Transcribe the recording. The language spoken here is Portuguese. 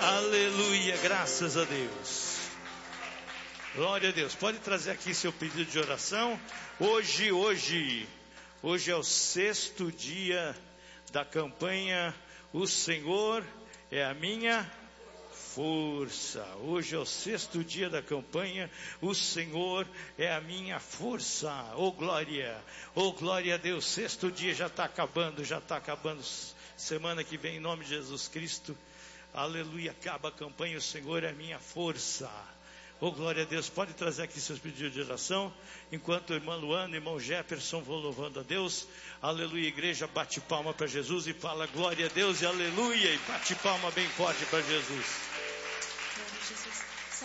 Aleluia, graças a Deus. Glória a Deus. Pode trazer aqui seu pedido de oração. Hoje é o 6º dia da campanha O Senhor é a minha força. Hoje é o 6º dia da campanha O Senhor é a minha força. Oh glória a Deus. 6º dia já está acabando. Semana que vem, em nome de Jesus Cristo, aleluia, acaba a campanha, o Senhor é a minha força. Oh glória a Deus. Pode trazer aqui seus pedidos de oração, enquanto o irmão Luana e o irmão Jefferson vão louvando a Deus. Aleluia, igreja, bate palma para Jesus e fala glória a Deus e aleluia, e bate palma bem forte para Jesus.